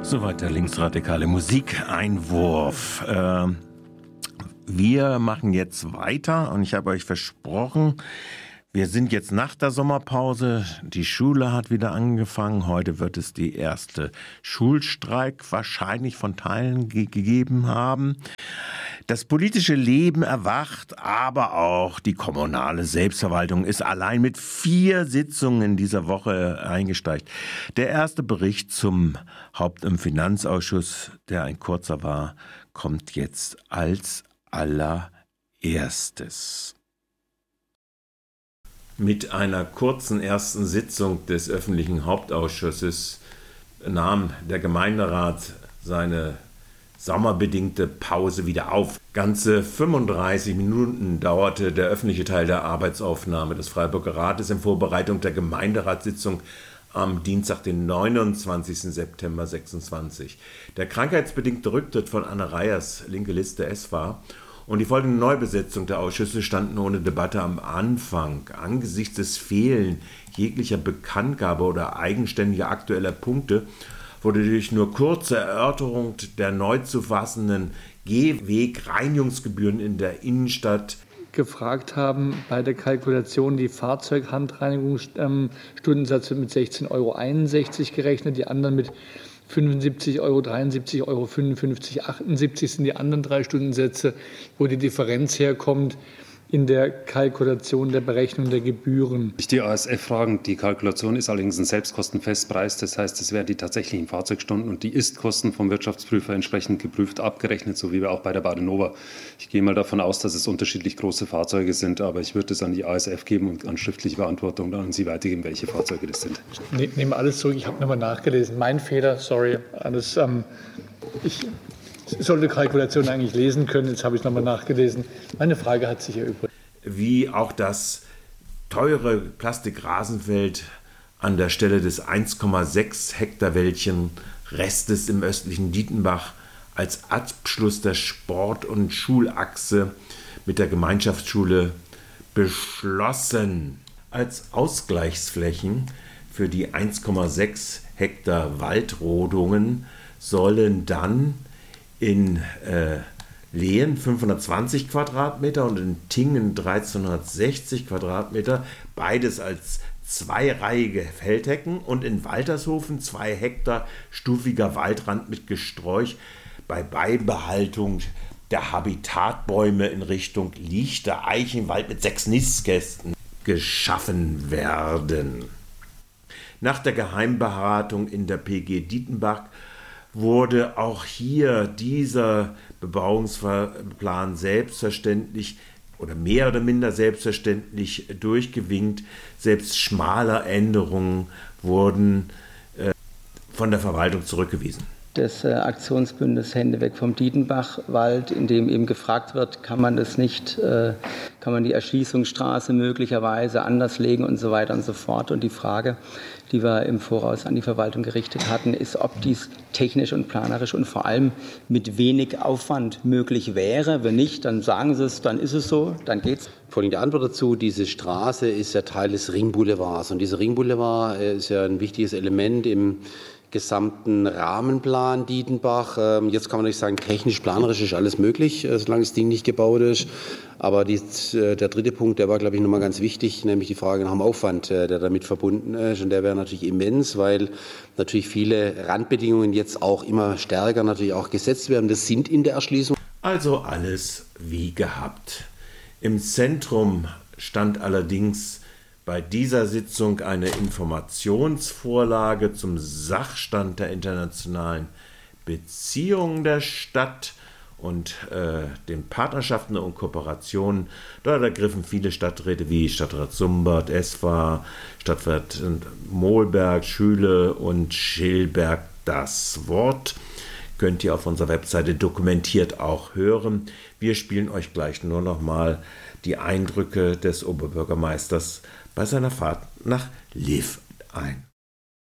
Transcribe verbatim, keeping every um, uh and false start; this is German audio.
Soweit der linksradikale Musikeinwurf. Äh, wir machen jetzt weiter und ich habe euch versprochen, wir sind jetzt nach der Sommerpause. Die Schule hat wieder angefangen. Heute wird es die erste Schulstreik wahrscheinlich von Teilen ge- gegeben haben. Das politische Leben erwacht, aber auch die kommunale Selbstverwaltung ist allein mit vier Sitzungen in dieser Woche eingesteigt. Der erste Bericht zum Haupt- und Finanzausschuss, der ein kurzer war, kommt jetzt als allererstes. Mit einer kurzen ersten Sitzung des öffentlichen Hauptausschusses nahm der Gemeinderat seine sommerbedingte Pause wieder auf. Ganze fünfunddreißig Minuten dauerte der öffentliche Teil der Arbeitsaufnahme des Freiburger Rates in Vorbereitung der Gemeinderatssitzung am Dienstag, den neunundzwanzigsten September sechsundzwanzig. Der krankheitsbedingte Rücktritt von Anne Reyers, linke Liste S V A, und die folgende Neubesetzung der Ausschüsse standen ohne Debatte am Anfang. Angesichts des Fehlen jeglicher Bekanntgabe oder eigenständiger aktueller Punkte wurde durch nur kurze Erörterung der neu zu fassenden Gehwegreinigungsgebühren in der Innenstadt gefragt haben, bei der Kalkulation die Fahrzeughandreinigungsstundensatz wird mit sechzehn Euro einundsechzig gerechnet, die anderen mit fünfundsiebzig Euro, dreiundsiebzig Euro, fünfundfünfzig, achtundsiebzig sind die anderen drei Stundensätze, wo die Differenz herkommt in der Kalkulation der Berechnung der Gebühren. Die A S F fragen, die Kalkulation ist allerdings ein Selbstkostenfestpreis, das heißt, es wären die tatsächlichen Fahrzeugstunden und die Ist-Kosten vom Wirtschaftsprüfer entsprechend geprüft abgerechnet, so wie wir auch bei der Badenova. Ich gehe mal davon aus, dass es unterschiedlich große Fahrzeuge sind, aber ich würde es an die A S F geben und an schriftliche Beantwortung dann an Sie weitergeben, welche Fahrzeuge das sind. Ich nehme alles zurück, ich habe nochmal nachgelesen. Mein Fehler, sorry. Alles, ähm, ich sollte Kalkulation eigentlich lesen können, jetzt habe ich nochmal nachgelesen. Meine Frage hat sich erübrigt. Wie auch das teure Plastikrasenfeld an der Stelle des eins Komma sechs Hektar Wäldchen Restes im östlichen Dietenbach als Abschluss der Sport- und Schulachse mit der Gemeinschaftsschule beschlossen. Als Ausgleichsflächen für die eins Komma sechs Hektar Waldrodungen sollen dann in äh, Lehen fünfhundertzwanzig Quadratmeter und in Tingen dreizehnhundertsechzig Quadratmeter, beides als zweireihige Feldhecken, und in Waltershofen zwei Hektar stufiger Waldrand mit Gesträuch bei Beibehaltung der Habitatbäume in Richtung lichter Eichenwald mit sechs Nistkästen geschaffen werden. Nach der Geheimberatung in der P G Dietenbach wurde auch hier dieser Bebauungsplan selbstverständlich oder mehr oder minder selbstverständlich durchgewinkt. Selbst schmale Änderungen wurden äh, von der Verwaltung zurückgewiesen. Des äh, Aktionsbündnisses Hände weg vom Dietenbachwald, in dem eben gefragt wird, kann man das nicht, äh, kann man die Erschließungsstraße möglicherweise anders legen und so weiter und so fort. Und die Frage, die wir im Voraus an die Verwaltung gerichtet hatten, ist, ob dies technisch und planerisch und vor allem mit wenig Aufwand möglich wäre. Wenn nicht, dann sagen Sie es, dann ist es so, dann geht's. Folgende Antwort dazu: Diese Straße ist ja Teil des Ringboulevards, und dieser Ringboulevard ist ja ein wichtiges Element im gesamten Rahmenplan Dietenbach. Jetzt kann man natürlich sagen, technisch, planerisch ist alles möglich, solange das Ding nicht gebaut ist. Aber die, der dritte Punkt, der war, glaube ich, nochmal ganz wichtig, nämlich die Frage nach dem Aufwand, der damit verbunden ist. Und der wäre natürlich immens, weil natürlich viele Randbedingungen jetzt auch immer stärker natürlich auch gesetzt werden. Das sind in der Erschließung. Also alles wie gehabt. Im Zentrum stand allerdings bei dieser Sitzung eine Informationsvorlage zum Sachstand der internationalen Beziehungen der Stadt und äh, den Partnerschaften und Kooperationen. Dort ergriffen viele Stadträte wie Stadtrat Sumbert, S V A, Stadtrat Mohlberg, Schüle und Schilberg das Wort. Könnt ihr auf unserer Webseite dokumentiert auch hören. Wir spielen euch gleich nur noch mal die Eindrücke des Oberbürgermeisters bei seiner Fahrt nach Lviv ein.